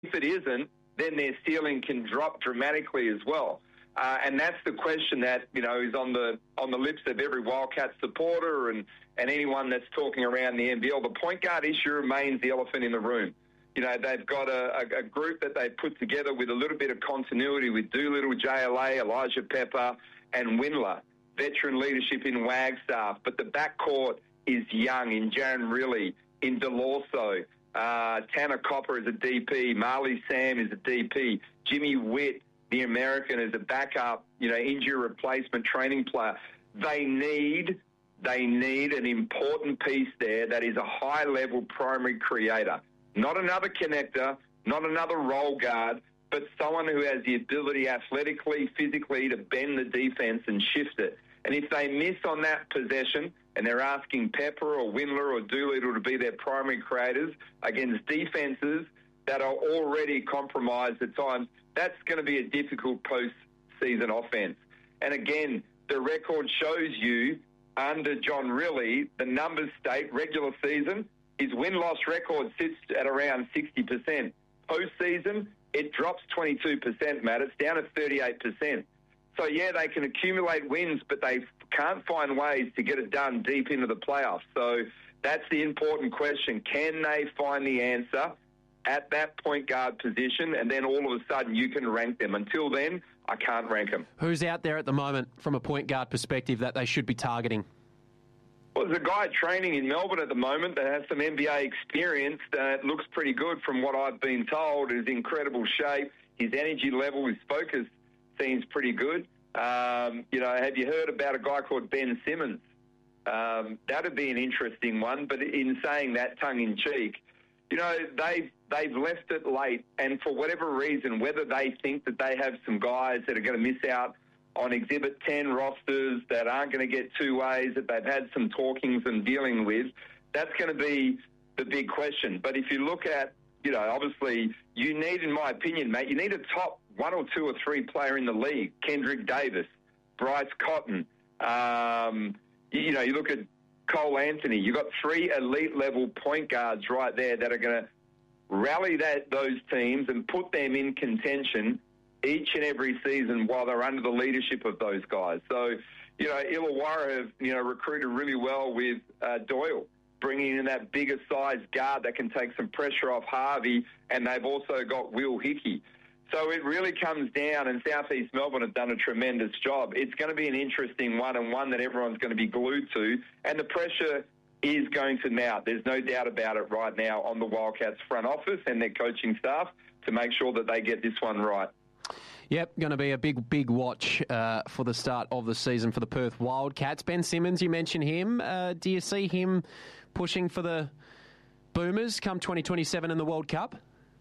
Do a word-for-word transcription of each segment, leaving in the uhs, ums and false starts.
If it isn't, then their ceiling can drop dramatically as well. Uh, and that's the question that, you know, is on the on the lips of every Wildcats supporter and, and anyone that's talking around the N B L. The point guard issue remains the elephant in the room. You know, they've got a, a, a group that they've put together with a little bit of continuity with Doolittle, J L A, Elijah Pepper, and Windler. Veteran leadership in Wagstaff. But the backcourt is young in Jaron Riley, in DeLorso. Uh, Tanner Copper is a D P. Marley Sam is a D P. Jimmy Witt, the American, is a backup, you know, injury replacement training player. They need, they need an important piece there that is a high-level primary creator. Not another connector, not another role guard, but someone who has the ability athletically, physically to bend the defense and shift it. And if they miss on that possession and they're asking Pepper or Windler or Doolittle to be their primary creators against defenses that are already compromised at times, that's going to be a difficult postseason offense. And again, the record shows you under John Riley, the numbers state regular season, his win-loss record sits at around sixty percent. Postseason, it drops twenty-two percent, Matt. It's down to thirty-eight percent. So, yeah, they can accumulate wins, but they can't find ways to get it done deep into the playoffs. So that's the important question. Can they find the answer at that point guard position, and then all of a sudden you can rank them? Until then, I can't rank them. Who's out there at the moment from a point guard perspective that they should be targeting? Well, there's a guy training in Melbourne at the moment that has some N B A experience that looks pretty good from what I've been told. Is in incredible shape. His energy level, his focus seems pretty good. Um, you know, have you heard about a guy called Ben Simmons? Um, that would be an interesting one. But in saying that, tongue-in-cheek, you know, they've, they've left it late. And for whatever reason, whether they think that they have some guys that are going to miss out on Exhibit ten rosters that aren't going to get two ways, that they've had some talkings and dealing with, that's going to be the big question. But if you look at, you know, obviously you need, in my opinion, mate, you need a top one or two or three player in the league. Kendrick Davis, Bryce Cotton. Um, you, you know, you look at Cole Anthony. You've got three elite-level point guards right there that are going to rally that those teams and put them in contention each and every season while they're under the leadership of those guys. So, you know, Illawarra have, you know, recruited really well with uh, Doyle, bringing in that bigger size guard that can take some pressure off Harvey, and they've also got Will Hickey. So it really comes down, and Southeast Melbourne have done a tremendous job. It's going to be an interesting one, and one that everyone's going to be glued to, and the pressure is going to mount. There's no doubt about it right now on the Wildcats front office and their coaching staff to make sure that they get this one right. Yep, going to be a big, big watch uh, for the start of the season for the Perth Wildcats. Ben Simmons, you mentioned him. Uh, do you see him pushing for the Boomers come twenty twenty-seven in the World Cup?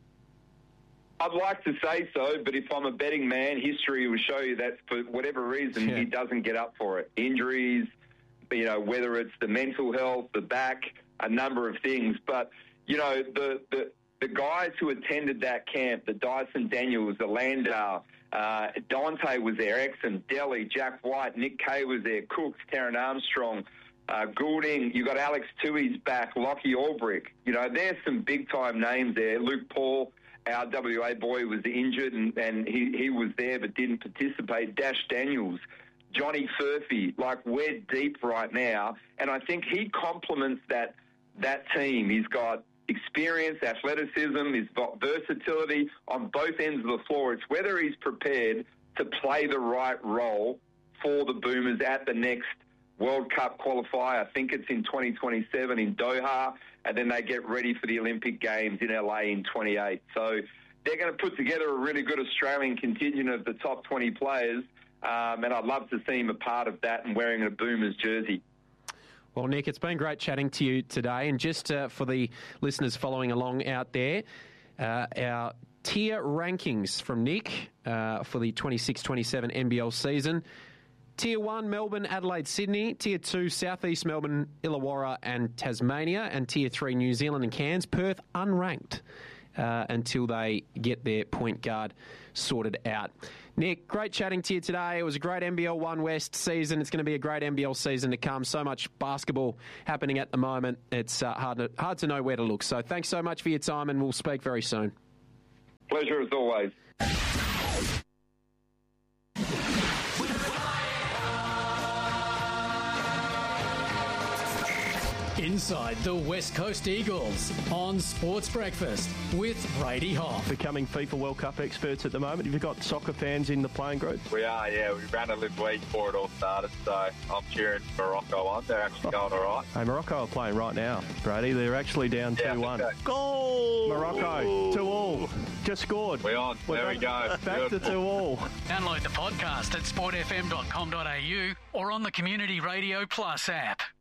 I'd like to say so, but if I'm a betting man, history will show you that for whatever reason yeah. he doesn't get up for it. Injuries, you know, whether it's the mental health, the back, a number of things. But, you know, the the, the guys who attended that camp, the Dyson Daniels, the Landau, Uh, Dante was there, Exum, Delhi, Jack White, Nick Kay was there, Cooks, Taron Armstrong, uh, Goulding. You got Alex Tui's back, Lockie Albrick. You know, there's some big-time names there. Luke Paul, our W A boy, was injured, and, and he, he was there but didn't participate. Dash Daniels, Johnny Furphy. Like, we're deep right now, and I think he complements that that team. He's got experience, athleticism, his versatility on both ends of the floor. It's whether he's prepared to play the right role for the Boomers at the next World Cup qualifier. I think it's in twenty twenty-seven in Doha, and then they get ready for the Olympic Games in L A in twenty-eight. So they're going to put together a really good Australian contingent of the top twenty players, um, and I'd love to see him a part of that and wearing a Boomers jersey. Well, Nick, it's been great chatting to you today. And just uh, for the listeners following along out there, uh, our tier rankings from Nick uh, for the twenty-six twenty-seven N B L season. Tier one, Melbourne, Adelaide, Sydney. Tier two, Southeast Melbourne, Illawarra and Tasmania. And Tier three, New Zealand and Cairns. Perth unranked uh, until they get their point guard sorted out. Nick, great chatting to you today. It was a great N B L One West season. It's going to be a great N B L season to come. So much basketball happening at the moment. It's uh, hard to, hard to know where to look. So thanks so much for your time, and we'll speak very soon. Pleasure as always. Inside the West Coast Eagles on Sports Breakfast with Brady Hoff. Becoming FIFA World Cup experts at the moment. Have you got soccer fans in the playing group? We are, yeah. We ran a live week before it all started, so I'm cheering Morocco on. They're actually going all right. Hey, Morocco are playing right now, Brady. They're actually down yeah, two one. So. Goal! Morocco, two all. Just scored. We're on. We're there we go. Back to two all. Download the podcast at sport f m dot com dot a u or on the Community Radio Plus app.